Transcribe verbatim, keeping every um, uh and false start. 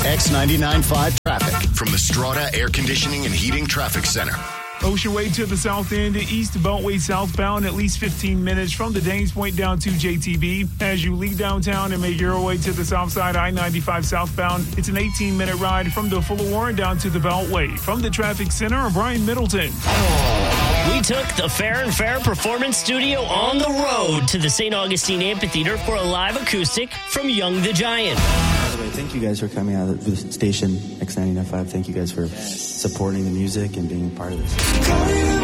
X ninety-nine point five traffic from the Strata Air Conditioning and Heating Traffic Center. Ocean Way to the south end, East Beltway southbound, at least fifteen minutes from the Danes Point down to J T B. As you leave downtown and make your way to the south side, I ninety-five southbound, it's an eighteen-minute ride from the Fuller Warren down to the Beltway. From the Traffic Center, I'm Brian Middleton. We took the Fair and Fair Performance Studio on the road to the Saint Augustine Amphitheater for a live acoustic from Young the Giant. By the way, thank you guys for coming out of the station X ninety-nine point five. Thank you guys for supporting the music and being a part of this.